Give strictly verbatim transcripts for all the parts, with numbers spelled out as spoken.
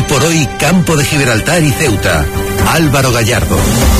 por hoy, Campo de Gibraltar y Ceuta. Álvaro Gallardo.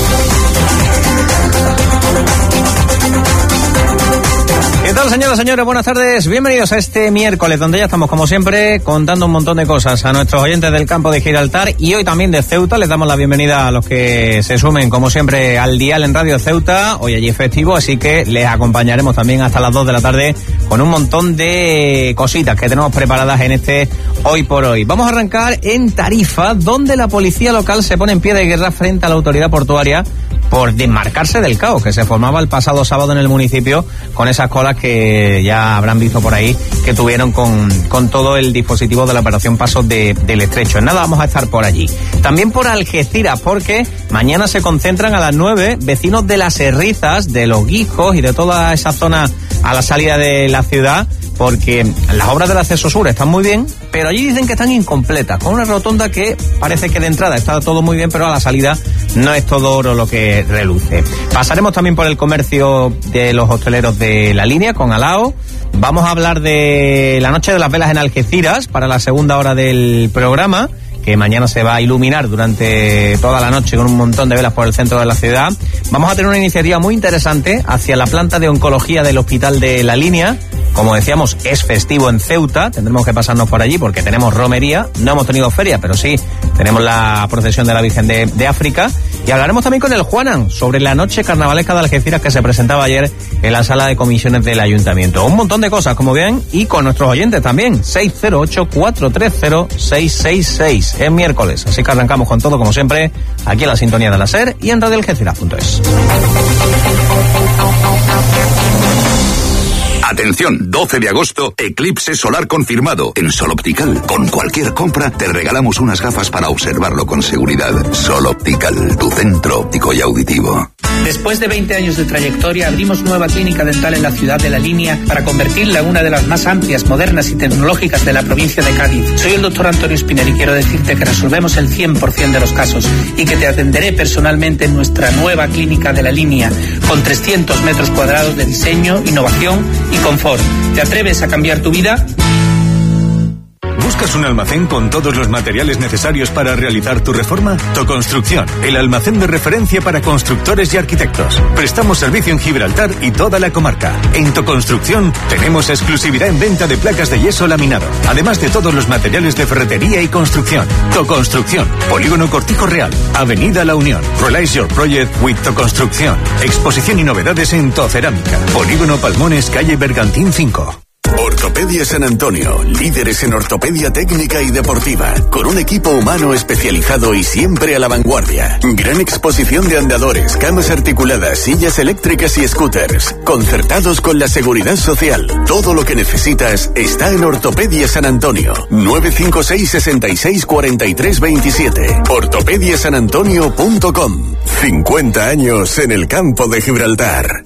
¿Qué tal, señoras y señores? Buenas tardes. Bienvenidos a este miércoles, donde ya estamos, como siempre, contando un montón de cosas a nuestros oyentes del Campo de Gibraltar y hoy también de Ceuta. Les damos la bienvenida a los que se sumen, como siempre, al dial en Radio Ceuta. Hoy allí es festivo, así que les acompañaremos también hasta las dos de la tarde con un montón de cositas que tenemos preparadas en este Hoy por Hoy. Vamos a arrancar en Tarifa, donde la policía local se pone en pie de guerra frente a la autoridad portuaria por desmarcarse del caos que se formaba el pasado sábado en el municipio con esas colas que ya habrán visto por ahí que tuvieron con, con todo el dispositivo de la operación Pasos de, del Estrecho. En nada vamos a estar por allí. También por Algeciras, porque mañana se concentran a las nueve vecinos de Las Herrizas, de Los Guijos y de toda esa zona a la salida de la ciudad, porque las obras del acceso sur están muy bien, pero allí dicen que están incompletas, con una rotonda que parece que de entrada está todo muy bien, pero a la salida no es todo oro lo que reluce. Pasaremos también por el comercio de los hosteleros de la línea, con Alao. Vamos a hablar de la Noche de las Velas en Algeciras, para la segunda hora del programa, que mañana se va a iluminar durante toda la noche con un montón de velas por el centro de la ciudad. Vamos a tener una iniciativa muy interesante hacia la planta de oncología del Hospital de la Línea. Como decíamos, es festivo en Ceuta, tendremos que pasarnos por allí porque tenemos romería. No hemos tenido feria, pero sí tenemos la procesión de la Virgen de, de África. Y hablaremos también con el Juanan sobre la noche carnavalesca de Algeciras que se presentaba ayer en la sala de comisiones del Ayuntamiento. Un montón de cosas, como ven, y con nuestros oyentes también. seis cero ocho, cuatro tres cero, seis seis seis. Es miércoles, así que arrancamos con todo, como siempre, aquí en la sintonía de la SER y en radio algeciras punto es. Atención, doce de agosto, eclipse solar confirmado en Sol Optical. Con cualquier compra te regalamos unas gafas para observarlo con seguridad. Sol Optical, tu centro óptico y auditivo. Después de veinte años de trayectoria, abrimos nueva clínica dental en la ciudad de La Línea para convertirla en una de las más amplias, modernas y tecnológicas de la provincia de Cádiz. Soy el doctor Antonio Espinel y quiero decirte que resolvemos el cien por ciento de los casos y que te atenderé personalmente en nuestra nueva clínica de La Línea, con trescientos metros cuadrados de diseño, innovación y confort. ¿Te atreves a cambiar tu vida? ¿Buscas un almacén con todos los materiales necesarios para realizar tu reforma? Toconstrucción, el almacén de referencia para constructores y arquitectos. Prestamos servicio en Gibraltar y toda la comarca. En Toconstrucción tenemos exclusividad en venta de placas de yeso laminado, además de todos los materiales de ferretería y construcción. Toconstrucción, Polígono Cortijo Real, Avenida La Unión. Realize your project with Toconstrucción. Exposición y novedades en Tocerámica. Polígono Palmones, calle Bergantín cinco. Ortopedia San Antonio, líderes en ortopedia técnica y deportiva, con un equipo humano especializado y siempre a la vanguardia. Gran exposición de andadores, camas articuladas, sillas eléctricas y scooters, concertados con la seguridad social. Todo lo que necesitas está en Ortopedia San Antonio. nueve cinco seis, seis seis, cuatro tres dos siete. ortopedia san antonio punto com. cincuenta años en el Campo de Gibraltar.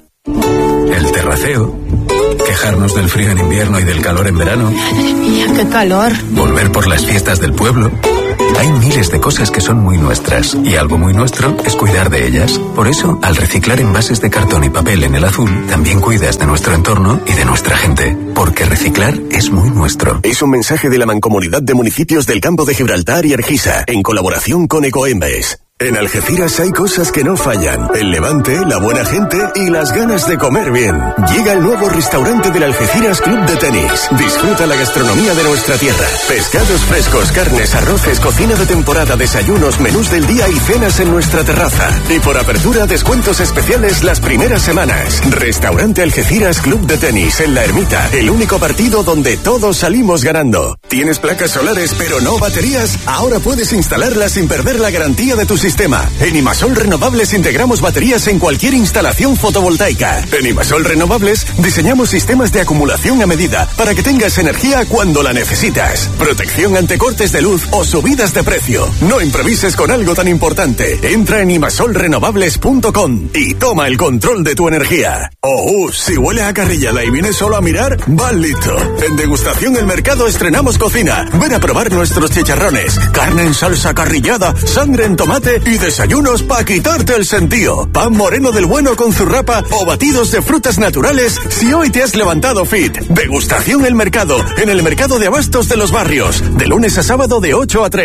El terraceo, quejarnos del frío en invierno y del calor en verano. Madre mía, qué calor. Volver por las fiestas del pueblo. Hay miles de cosas que son muy nuestras y algo muy nuestro es cuidar de ellas. Por eso, al reciclar envases de cartón y papel en el azul, también cuidas de nuestro entorno y de nuestra gente. Porque reciclar es muy nuestro. Es un mensaje de la Mancomunidad de Municipios del Campo de Gibraltar y Argisa, en colaboración con Ecoembes. En Algeciras hay cosas que no fallan: el levante, la buena gente y las ganas de comer bien. Llega el nuevo restaurante del Algeciras Club de Tenis. Disfruta la gastronomía de nuestra tierra. Pescados frescos, carnes, arroces, cocina de temporada, desayunos, menús del día y cenas en nuestra terraza. Y por apertura, descuentos especiales las primeras semanas. Restaurante Algeciras Club de Tenis en La Ermita. El único partido donde todos salimos ganando. ¿Tienes placas solares pero no baterías? Ahora puedes instalarlas sin perder la garantía de tu sistema. En Imasol Renovables integramos baterías en cualquier instalación fotovoltaica. En Imasol Renovables diseñamos sistemas de acumulación a medida para que tengas energía cuando la necesitas. Protección ante cortes de luz o subidas de precio. No improvises con algo tan importante. Entra en imasol renovables punto com y toma el control de tu energía. Oh, uh, si huele a carrillada y vienes solo a mirar, vas listo. En Degustación El Mercado estrenamos cocina. Ven a probar nuestros chicharrones, carne en salsa carrillada, sangre en tomate y desayunos para quitarte el sentido. Pan moreno del bueno con zurrapa o batidos de frutas naturales si hoy te has levantado fit. Degustación El Mercado, en el Mercado de Abastos de los Barrios, de lunes a sábado de ocho a tres.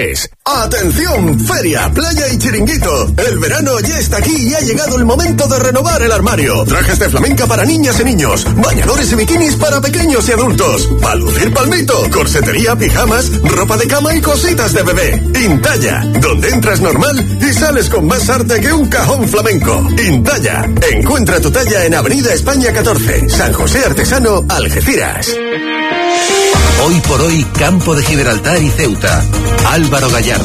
¡Atención! Feria, playa y chiringuito. El verano ya está aquí y ha llegado el momento de renovar el armario. Trajes de flamenca para niñas y niños, bañadores y bikinis para pequeños y adultos, para lucir palmito, corsetería, pijamas, ropa de cama y cositas de bebé. Intalla, donde entras normal y sales con más arte que un cajón flamenco. Intalla, encuentra tu talla en Avenida España catorce, San José Artesano, Algeciras. Hoy por hoy, Campo de Gibraltar y Ceuta. Álvaro Gallardo.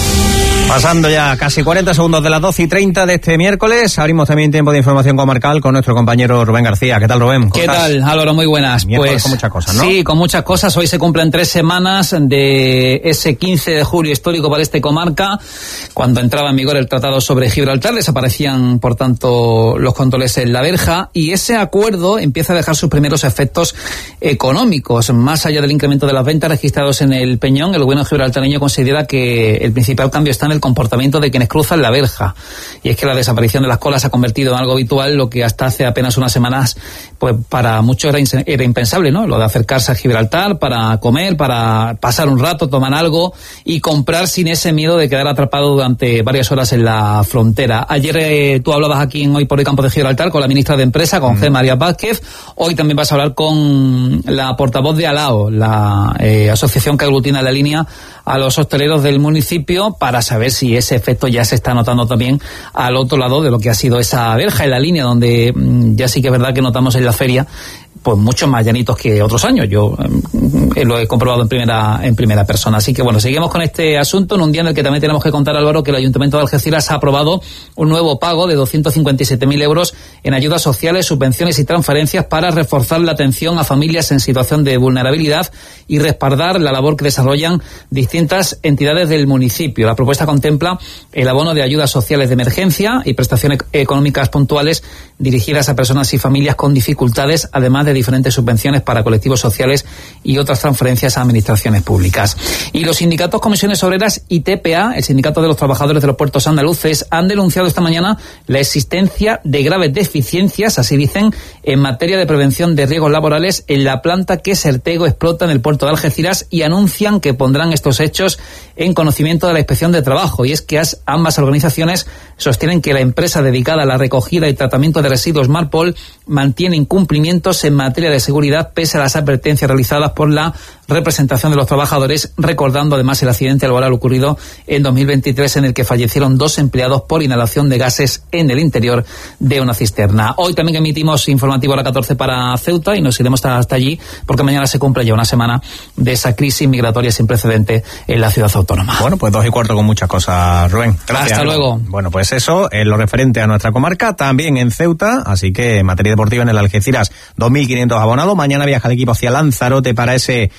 Pasando ya casi cuarenta segundos de las doce y treinta de este miércoles, abrimos también tiempo de información comarcal con nuestro compañero Rubén García. ¿Qué tal, Rubén? ¿Qué estás? tal, Álvaro? Muy buenas. Miércoles pues con muchas cosas, ¿no? Sí, con muchas cosas. Hoy se cumplen tres semanas de ese quince de julio histórico para esta comarca, cuando entraba en vigor el Tratado sobre Gibraltar. Desaparecían, por tanto, los controles en la verja y ese acuerdo empieza a dejar sus primeros efectos económicos. Más allá del incremento de las ventas registrados en el Peñón, el gobierno gibraltareño considera que el principal cambio está en el comportamiento de quienes cruzan la verja, y es que la desaparición de las colas se ha convertido en algo habitual, lo que hasta hace apenas unas semanas pues para muchos era, era impensable, ¿no? Lo de acercarse a Gibraltar para comer, para pasar un rato, tomar algo y comprar sin ese miedo de quedar atrapado durante varias horas en la frontera. Ayer eh, tú hablabas aquí en Hoy por Hoy Campo de Gibraltar con la ministra de Empresa, con mm. G. María Vázquez. Hoy también vas a hablar con la portavoz de ALAO, la eh, asociación que aglutina la línea a los hosteleros del municipio, para saber si ese efecto ya se está notando también al otro lado de lo que ha sido esa verja en la línea, donde mmm, ya sí que es verdad que notamos en la feria pues muchos más llanitos que otros años. Yo eh, lo he comprobado en primera en primera persona. Así que bueno, seguimos con este asunto en un día en el que también tenemos que contar, Álvaro, que el Ayuntamiento de Algeciras ha aprobado un nuevo pago de doscientos cincuenta y siete mil euros en ayudas sociales, subvenciones y transferencias para reforzar la atención a familias en situación de vulnerabilidad y respaldar la labor que desarrollan distintas entidades del municipio. La propuesta contempla el abono de ayudas sociales de emergencia y prestaciones económicas puntuales dirigidas a personas y familias con dificultades, además de diferentes subvenciones para colectivos sociales y otras transferencias a administraciones públicas. Y los sindicatos Comisiones Obreras y T P A, el Sindicato de los Trabajadores de los Puertos Andaluces, han denunciado esta mañana la existencia de graves deficiencias, así dicen, en materia de prevención de riesgos laborales en la planta que Sertego explota en el puerto de Algeciras, y anuncian que pondrán estos hechos en conocimiento de la Inspección de Trabajo. Y es que ambas organizaciones sostienen que la empresa dedicada a la recogida y tratamiento de residuos Marpol mantiene incumplimientos en materia de seguridad pese a las advertencias realizadas por la representación de los trabajadores, recordando además el accidente laboral ocurrido en dos mil veintitrés en el que fallecieron dos empleados por inhalación de gases en el interior de una cisterna. Hoy también emitimos informativo a la catorce para Ceuta y nos iremos hasta allí porque mañana se cumple ya una semana de esa crisis migratoria sin precedente en la ciudad autónoma. Bueno, pues dos y cuarto con muchas cosas, Rubén. Gracias. Hasta luego. Bueno, pues eso es lo referente a nuestra comarca, también en Ceuta, así que en materia deportiva en el Algeciras, dos mil quinientos abonados. Mañana viaja el equipo hacia Lanzarote para ese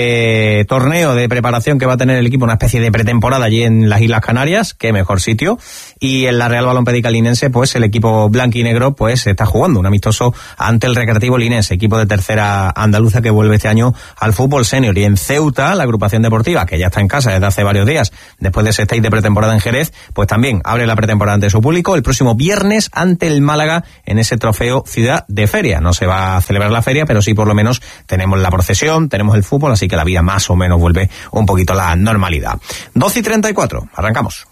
eh, torneo de preparación que va a tener el equipo, una especie de pretemporada allí en las Islas Canarias, qué mejor sitio. Y en la Real Balompédica Linense, pues el equipo blanquinegro pues está jugando un amistoso ante el Recreativo Linense, equipo de tercera andaluza que vuelve este año al fútbol senior. Y en Ceuta, la agrupación deportiva, que ya está en casa desde hace varios días, después de ese stage de pretemporada en Jerez, pues también abre la pretemporada ante su público el próximo viernes ante el Málaga en ese trofeo Ciudad de Feria. No se va a celebrar la feria, pero sí por lo menos tenemos la procesión, tenemos el fútbol, así que la vida más o menos vuelve un poquito a la normalidad. doce y treinta y cuatro, arrancamos.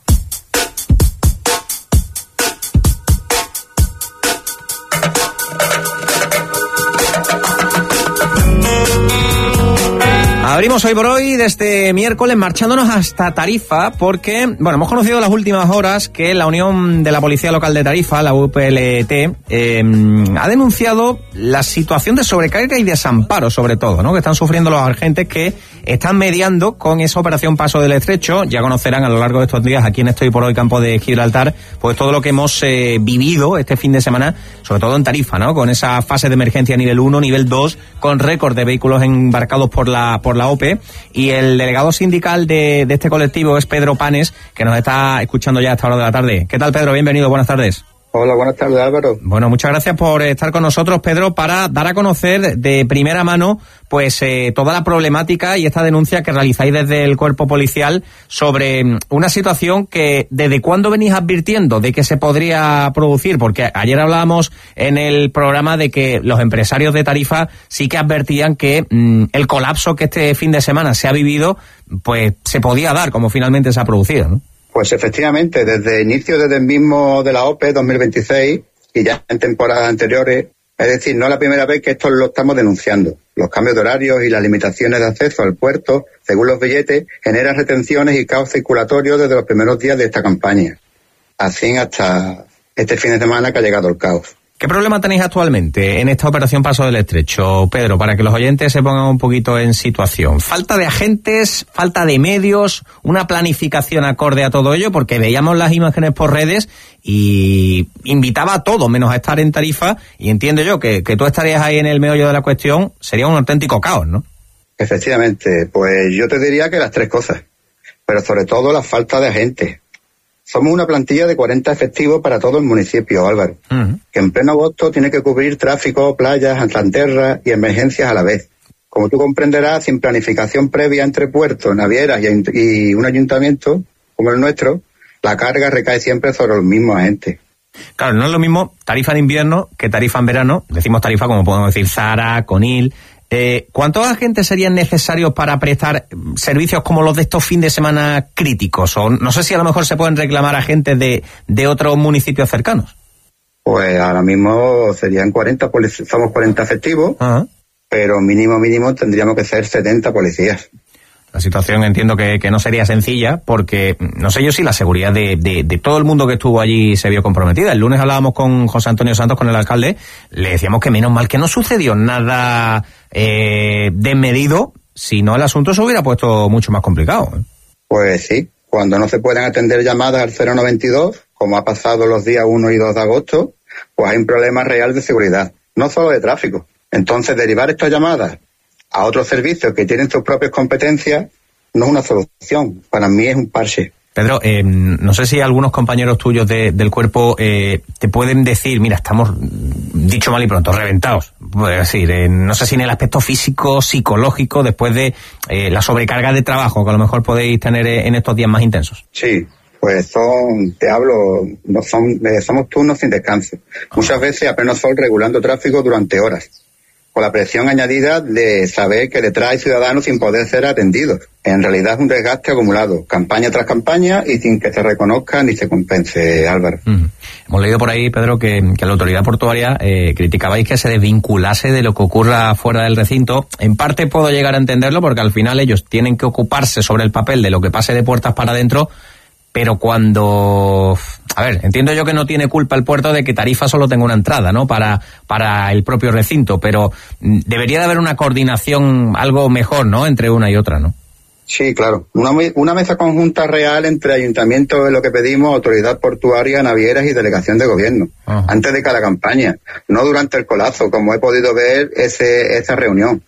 Abrimos hoy por hoy de este miércoles marchándonos hasta Tarifa porque, bueno, hemos conocido en las últimas horas que la Unión de la Policía Local de Tarifa, la U P L T, eh, ha denunciado la situación de sobrecarga y desamparo, sobre todo, ¿no?, que están sufriendo los agentes que están mediando con esa operación Paso del Estrecho. Ya conocerán a lo largo de estos días aquí en Estoy por Hoy Campo de Gibraltar, pues todo lo que hemos eh, vivido este fin de semana, sobre todo en Tarifa, ¿no?, con esa fase de emergencia nivel uno, nivel dos, con récord de vehículos embarcados por la por la O P E. Y el delegado sindical de, de este colectivo es Pedro Panes, que nos está escuchando ya a esta hora de la tarde. ¿Qué tal, Pedro? Bienvenido, buenas tardes. Hola, buenas tardes, Álvaro. Bueno, muchas gracias por estar con nosotros, Pedro, para dar a conocer de primera mano pues eh, toda la problemática y esta denuncia que realizáis desde el cuerpo policial sobre una situación que ¿desde cuándo venís advirtiendo de que se podría producir? Porque ayer hablábamos en el programa de que los empresarios de Tarifa sí que advertían que mmm, el colapso que este fin de semana se ha vivido pues se podía dar, como finalmente se ha producido, ¿no? Pues efectivamente, desde inicio, desde el mismo de la O P E dos mil veintiséis y ya en temporadas anteriores, es decir, no es la primera vez que esto lo estamos denunciando. Los cambios de horarios y las limitaciones de acceso al puerto, según los billetes, generan retenciones y caos circulatorio desde los primeros días de esta campaña. Así hasta este fin de semana que ha llegado el caos. ¿Qué problema tenéis actualmente en esta operación Paso del Estrecho, Pedro, para que los oyentes se pongan un poquito en situación? ¿Falta de agentes, falta de medios, una planificación acorde a todo ello? Porque veíamos las imágenes por redes y invitaba a todo menos a estar en Tarifa, y entiendo yo que, que tú estarías ahí en el meollo de la cuestión, sería un auténtico caos, ¿no? Efectivamente, pues yo te diría que las tres cosas, pero sobre todo la falta de agentes. Somos una plantilla de cuarenta efectivos para todo el municipio, Álvaro, uh-huh. que en pleno agosto tiene que cubrir tráfico, playas, atlanterras y emergencias a la vez. Como tú comprenderás, sin planificación previa entre puertos, navieras y, y un ayuntamiento como el nuestro, la carga recae siempre sobre los mismos agentes. Claro, no es lo mismo Tarifa en invierno que Tarifa en verano. Decimos Tarifa como podemos decir Zara, Conil. Eh, ¿Cuántos agentes serían necesarios para prestar servicios como los de estos fin de semana críticos? O no sé si a lo mejor se pueden reclamar agentes de, de otros municipios cercanos. Pues ahora mismo serían cuarenta, somos cuarenta efectivos, uh-huh. pero mínimo mínimo tendríamos que ser setenta policías. La situación entiendo que, que no sería sencilla porque no sé yo si la seguridad de, de, de todo el mundo que estuvo allí se vio comprometida. El lunes hablábamos con José Antonio Santos, con el alcalde, le decíamos que menos mal que no sucedió nada eh, desmedido, si no el asunto se hubiera puesto mucho más complicado. Pues sí, cuando no se pueden atender llamadas al cero noventa y dos, como ha pasado los días uno y dos de agosto, pues hay un problema real de seguridad, no solo de tráfico. Entonces derivar estas llamadas a otros servicios que tienen sus propias competencias no es una solución, para mí es un parche. Pedro, eh, no sé si algunos compañeros tuyos de, del cuerpo eh, te pueden decir, mira, estamos, dicho mal y pronto, reventados, puedo decir, eh, no sé si en el aspecto físico, psicológico, después de eh, la sobrecarga de trabajo que a lo mejor podéis tener en estos días más intensos. Sí, pues son, te hablo, no son, eh, somos turnos sin descanso, muchas veces a pleno sol regulando tráfico durante horas, con la presión añadida de saber que detrás hay ciudadanos sin poder ser atendidos. En realidad es un desgaste acumulado, campaña tras campaña y sin que se reconozca ni se compense, Álvaro. Uh-huh. Hemos leído por ahí, Pedro, que, que la autoridad portuaria eh, criticabais que se desvinculase de lo que ocurra fuera del recinto. En parte puedo llegar a entenderlo porque al final ellos tienen que ocuparse sobre el papel de lo que pase de puertas para adentro, pero cuando... A ver, entiendo yo que no tiene culpa el puerto de que Tarifa solo tenga una entrada, ¿no? Para, para el propio recinto, pero debería de haber una coordinación algo mejor, ¿no? Entre una y otra, ¿no? Sí, claro. Una, una mesa conjunta real entre ayuntamientos es lo que pedimos, autoridad portuaria, navieras y delegación de gobierno, uh-huh. antes de cada campaña, no durante el colapso, como he podido ver ese, esa reunión.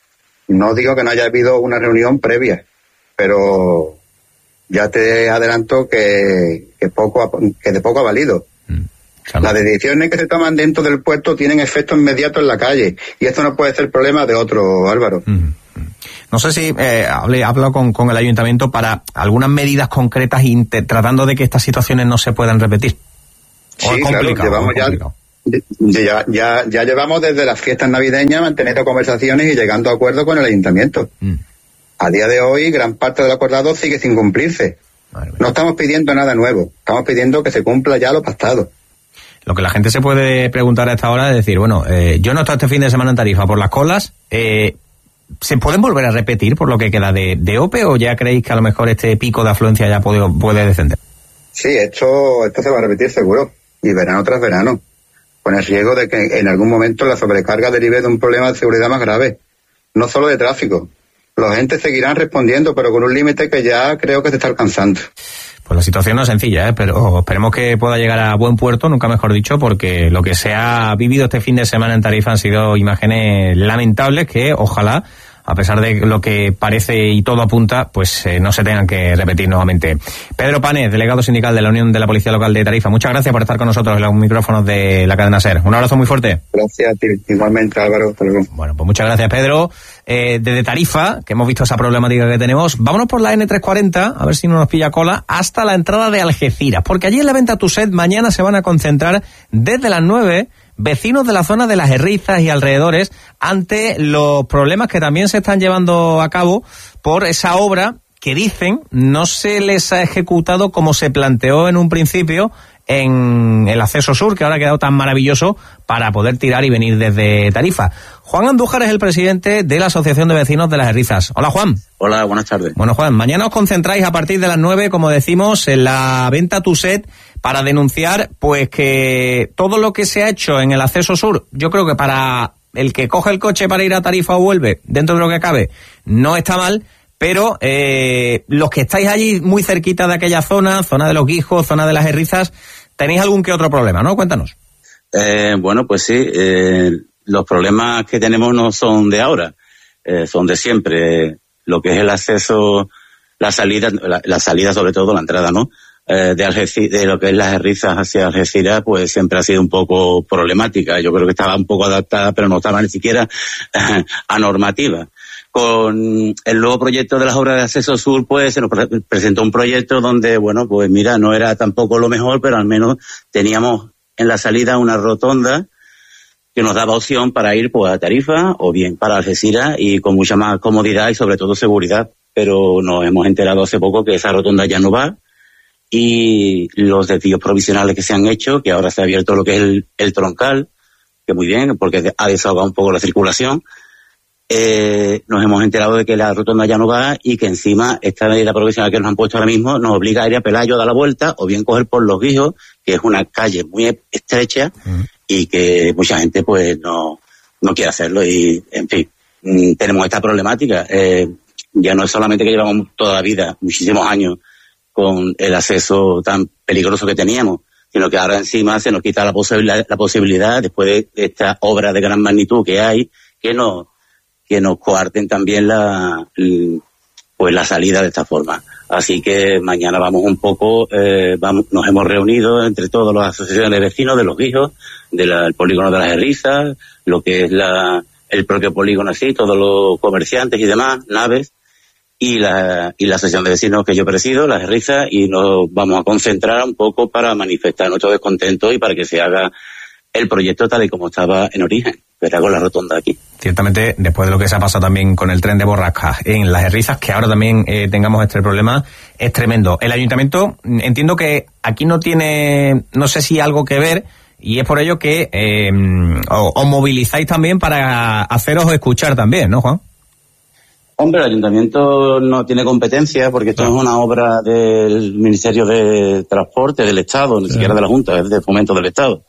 No digo que no haya habido una reunión previa, pero... ya te adelanto que, que poco que de poco ha valido. Mm, Las decisiones que se toman dentro del puerto tienen efecto inmediato en la calle y esto no puede ser problema de otro, Álvaro. Mm, no sé si eh, hablé, hablo con, con el ayuntamiento para algunas medidas concretas inter, tratando de que estas situaciones no se puedan repetir. Sí, claro, llevamos ya, ya, ya, ya llevamos desde las fiestas navideñas manteniendo conversaciones y llegando a acuerdos con el ayuntamiento. Mm. A día de hoy, gran parte del acordado sigue sin cumplirse. No estamos pidiendo nada nuevo, estamos pidiendo que se cumpla ya lo pactado. Lo que la gente se puede preguntar a esta hora es decir, bueno, eh, yo no he estado este fin de semana en Tarifa por las colas, eh, ¿se pueden volver a repetir por lo que queda de, de O P E o ya creéis que a lo mejor este pico de afluencia ya puede, puede descender? Sí, esto, esto se va a repetir seguro, y verano tras verano, con el riesgo de que en algún momento la sobrecarga derive de un problema de seguridad más grave, no solo de tráfico. Los agentes seguirán respondiendo, pero con un límite que ya creo que se está alcanzando. Pues la situación no es sencilla, ¿eh? Pero esperemos que pueda llegar a buen puerto, nunca mejor dicho, porque lo que se ha vivido este fin de semana en Tarifa han sido imágenes lamentables que ojalá a pesar de lo que parece y todo apunta, pues eh, no se tengan que repetir nuevamente. Pedro Panes, delegado sindical de la Unión de la Policía Local de Tarifa, muchas gracias por estar con nosotros en los micrófonos de la cadena SER. Un abrazo muy fuerte. Gracias a ti, igualmente, Álvaro. Hasta luego. Bueno, pues muchas gracias, Pedro. Eh, desde Tarifa, que hemos visto esa problemática que tenemos, vámonos por la ene trescientos cuarenta, a ver si no nos pilla cola, hasta la entrada de Algeciras, porque allí en la venta Tuset mañana se van a concentrar desde las nueve vecinos de la zona de Las Herrizas y alrededores ante los problemas que también se están llevando a cabo por esa obra que dicen no se les ha ejecutado como se planteó en un principio en el acceso sur, que ahora ha quedado tan maravilloso para poder tirar y venir desde Tarifa. Juan Andújar es el presidente de la Asociación de Vecinos de Las Herrizas. Hola, Juan. Hola, buenas tardes. Bueno, Juan, mañana os concentráis a partir de las nueve, como decimos, en la venta Tuset para denunciar pues que todo lo que se ha hecho en el acceso sur, yo creo que para el que coge el coche para ir a Tarifa o vuelve, dentro de lo que cabe, no está mal. Pero eh, los que estáis allí muy cerquita de aquella zona, zona de los Guijos, zona de Las Herrizas, tenéis algún que otro problema, ¿no? Cuéntanos. Eh, bueno, pues sí, eh, los problemas que tenemos no son de ahora, eh, son de siempre. Lo que es el acceso, la salida, la, la salida sobre todo, la entrada, ¿no? Eh, de Algeciras, de lo que es Las Herrizas hacia Algeciras, pues siempre ha sido un poco problemática. Yo creo que estaba un poco adaptada, pero no estaba ni siquiera eh, a normativa. Con el nuevo proyecto de las obras de acceso sur, pues se nos pre- presentó un proyecto donde, bueno, pues mira, no era tampoco lo mejor, pero al menos teníamos en la salida una rotonda que nos daba opción para ir pues a Tarifa o bien para Algeciras y con mucha más comodidad y sobre todo seguridad. Pero nos hemos enterado hace poco que esa rotonda ya no va y los desvíos provisionales que se han hecho, que ahora se ha abierto lo que es el, el troncal, que muy bien, porque ha desahogado un poco la circulación. Eh, nos hemos enterado de que la rotonda ya no va y que encima esta medida provisional que nos han puesto ahora mismo nos obliga a ir a Pelayo a dar la vuelta o bien coger por Los Guijos, que es una calle muy estrecha uh-huh. y que mucha gente pues no, no quiere hacerlo y en fin, mmm, tenemos esta problemática. Eh, ya no es solamente que llevamos toda la vida, muchísimos años con el acceso tan peligroso que teníamos, sino que ahora encima se nos quita la posibilidad, la posibilidad después de esta obra de gran magnitud que hay, que nos que nos coarten también la pues la salida de esta forma. Así que mañana vamos un poco, eh, vamos, nos hemos reunido entre todas las asociaciones de vecinos de Los Guijos, del polígono de Las Herrizas, lo que es la el propio polígono así, todos los comerciantes y demás, naves, y la y la asociación de vecinos que yo presido, Las Herrizas, y nos vamos a concentrar un poco para manifestar nuestro descontento y para que se haga el proyecto tal y como estaba en origen, que era con la rotonda aquí. Ciertamente, después de lo que se ha pasado también con el tren de borrascas en Las Herrizas, que ahora también eh, tengamos este problema, es tremendo. El ayuntamiento, entiendo que aquí no tiene, no sé si algo que ver, y es por ello que eh, os, os movilizáis también para haceros escuchar también, ¿no, Juan? Hombre, el ayuntamiento no tiene competencia porque esto no es una obra del Ministerio de Transporte del Estado, ni sí. siquiera de la Junta, es de Fomento del Estado.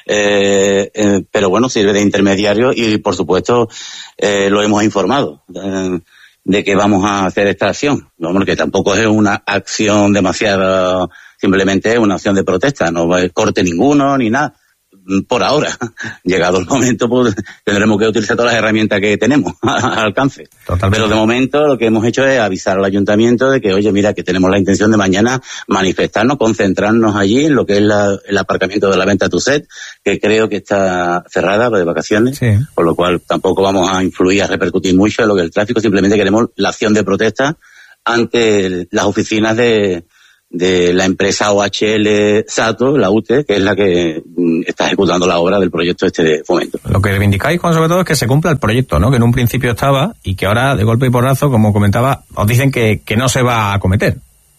Eh, eh, pero bueno, sirve de intermediario y por supuesto eh, lo hemos informado eh, de que vamos a hacer esta acción, no, porque tampoco es una acción demasiado, simplemente es una acción de protesta, no va a corte ninguno ni nada. Por ahora, llegado el momento, pues tendremos que utilizar todas las herramientas que tenemos al alcance. Totalmente. Pero de momento lo que hemos hecho es avisar al ayuntamiento de que, oye, mira, que tenemos la intención de mañana manifestarnos, concentrarnos allí en lo que es la, el aparcamiento de la venta Tuset, que creo que está cerrada de vacaciones, sí. Por lo cual tampoco vamos a influir, a repercutir mucho en lo que es el tráfico, simplemente queremos la acción de protesta ante las oficinas de de la empresa O H L Sato, la U T E, que es la que mm, está ejecutando la obra del proyecto este de fomento. Lo que reivindicáis, Juan, sobre todo es que se cumpla el proyecto, ¿no? Que en un principio estaba y que ahora, de golpe y porrazo, como comentaba, os dicen que, que no se va a acometer.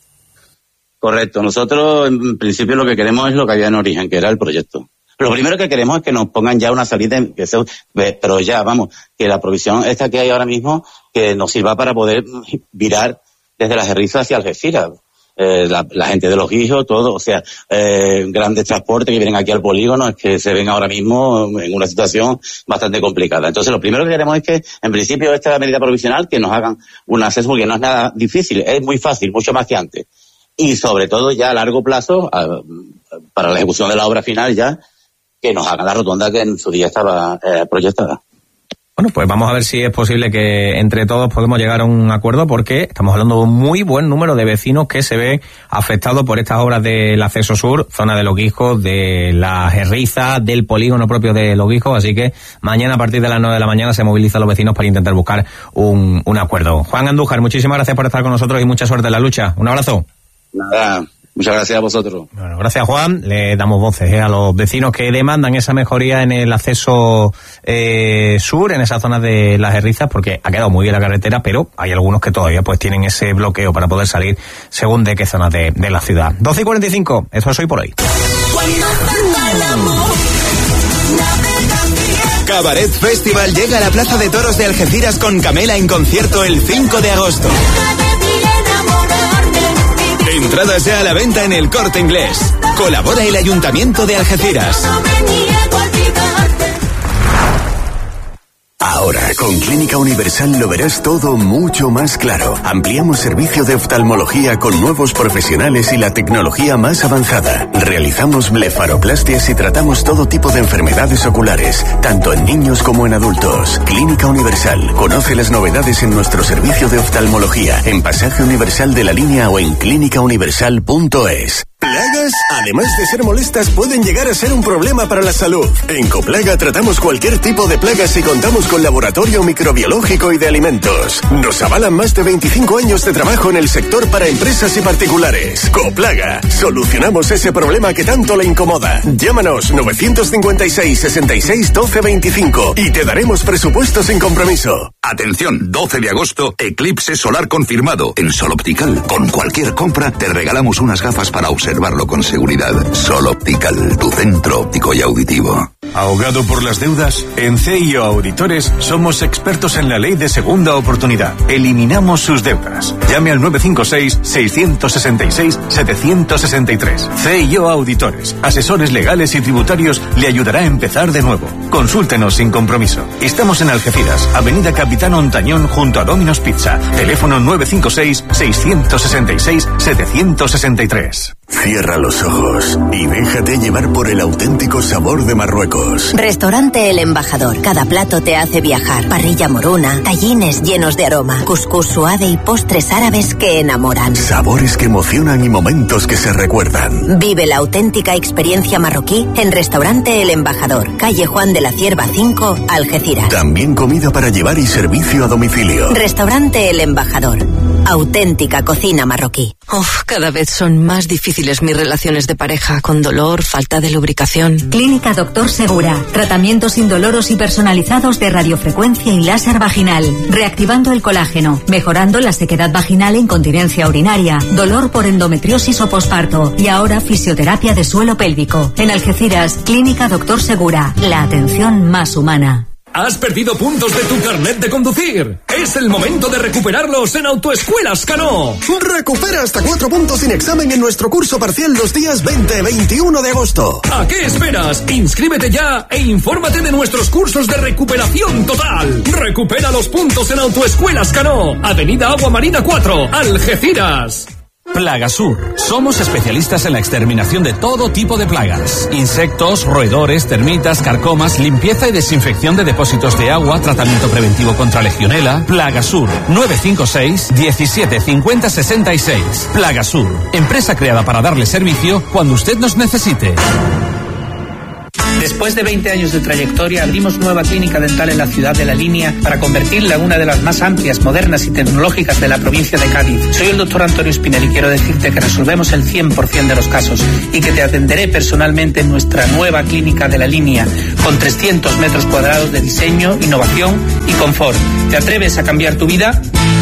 Correcto. Nosotros, en principio, lo que queremos es lo que había en origen, que era el proyecto. Lo primero que queremos es que nos pongan ya una salida, que se, pero ya, vamos, que la provisión esta que hay ahora mismo, que nos sirva para poder virar desde Las Herrizas hacia Algeciras. Eh, la, la gente de Los Guijos, todo, o sea, eh, grandes transportes que vienen aquí al polígono, es que se ven ahora mismo en una situación bastante complicada. Entonces, lo primero que queremos es que, en principio, esta medida provisional, que nos hagan un acceso, porque no es nada difícil, es muy fácil, mucho más que antes. Y sobre todo, ya a largo plazo, a, para la ejecución de la obra final, ya, que nos hagan la rotonda que en su día estaba eh, proyectada. Bueno, pues vamos a ver si es posible que entre todos podemos llegar a un acuerdo, porque estamos hablando de un muy buen número de vecinos que se ven afectados por estas obras del acceso sur, zona de Los Guijos, de las Herrizas, del polígono propio de Los Guijos, así que mañana a partir de las nueve de la mañana se movilizan los vecinos para intentar buscar un, un acuerdo. Juan Andújar, muchísimas gracias por estar con nosotros y mucha suerte en la lucha. Un abrazo. Nada. Muchas gracias a vosotros. Bueno, gracias, Juan. Le damos voces eh, a los vecinos que demandan esa mejoría en el acceso eh, sur, en esa zona de las Herrizas, porque ha quedado muy bien la carretera, pero hay algunos que todavía pues tienen ese bloqueo para poder salir según de qué zona de, de la ciudad. doce y cuarenta y cinco, eso es hoy por hoy. Cabaret Festival llega a la Plaza de Toros de Algeciras con Camela en concierto el cinco de agosto. Entradas ya a la venta en El Corte Inglés. Colabora el Ayuntamiento de Algeciras. Ahora, con Clínica Universal lo verás todo mucho más claro. Ampliamos servicio de oftalmología con nuevos profesionales y la tecnología más avanzada. Realizamos blefaroplastias y tratamos todo tipo de enfermedades oculares, tanto en niños como en adultos. Clínica Universal. Conoce las novedades en nuestro servicio de oftalmología, en Pasaje Universal de la Línea o en clínica universal punto es. Plagas, además de ser molestas, pueden llegar a ser un problema para la salud. En Coplaga tratamos cualquier tipo de plagas y contamos con laboratorio microbiológico y de alimentos. Nos avalan más de veinticinco años de trabajo en el sector para empresas y particulares. Coplaga, solucionamos ese problema que tanto le incomoda. Llámanos novecientos cincuenta y seis, sesenta y seis, doce veinticinco y te daremos presupuesto sin compromiso. Atención, doce de agosto, eclipse solar confirmado. En Sol Optical, con cualquier compra, te regalamos unas gafas para observarlo con seguridad. Sol Optical, tu centro óptico y auditivo. ¿Ahogado por las deudas? En C I O Auditores somos expertos en la ley de segunda oportunidad. Eliminamos sus deudas. Llame al nueve cinco seis, seis seis seis, siete seis tres. C I O Auditores, asesores legales y tributarios, le ayudará a empezar de nuevo. Consúltenos sin compromiso. Estamos en Algeciras, Avenida Capitán Ontañón, junto a Domino's Pizza. Teléfono nueve cinco seis, seis seis seis, siete seis tres. Cierra los ojos y déjate llevar por el auténtico sabor de Marruecos. Restaurante El Embajador. Cada plato te hace viajar. Parrilla moruna, tallines llenos de aroma, cuscús suave y postres árabes que enamoran. Sabores que emocionan y momentos que se recuerdan. Vive la auténtica experiencia marroquí en Restaurante El Embajador, calle Juan de la Cierva cinco, Algeciras. También comida para llevar y servicio a domicilio. Restaurante El Embajador. Auténtica cocina marroquí. Uf, cada vez son más difíciles mis relaciones de pareja, con dolor, falta de lubricación. Clínica Doctor Segura. Tratamientos indoloros y personalizados de radiofrecuencia y láser vaginal. Reactivando el colágeno, mejorando la sequedad vaginal e incontinencia urinaria, dolor por endometriosis o posparto. Y ahora fisioterapia de suelo pélvico. En Algeciras, Clínica Doctor Segura. La atención más humana. ¿Has perdido puntos de tu carnet de conducir? Es el momento de recuperarlos en Autoescuelas Cano. Recupera hasta cuatro puntos sin examen en nuestro curso parcial los días veinte y veintiuno de agosto. ¿A qué esperas? Inscríbete ya e infórmate de nuestros cursos de recuperación total. Recupera los puntos en Autoescuelas Cano. Avenida Agua Marina cuatro, Algeciras. Plagasur. Somos especialistas en la exterminación de todo tipo de plagas. Insectos, roedores, termitas, carcomas, limpieza y desinfección de depósitos de agua, tratamiento preventivo contra legionela. Plagasur. nueve cinco seis, diecisiete cincuenta sesenta y seis. Plagasur. Empresa creada para darle servicio cuando usted nos necesite. Después de veinte años de trayectoria, abrimos nueva clínica dental en la ciudad de La Línea para convertirla en una de las más amplias, modernas y tecnológicas de la provincia de Cádiz. Soy el doctor Antonio Spinelli y quiero decirte que resolvemos el cien por ciento de los casos y que te atenderé personalmente en nuestra nueva clínica de La Línea, con trescientos metros cuadrados de diseño, innovación y confort. ¿Te atreves a cambiar tu vida?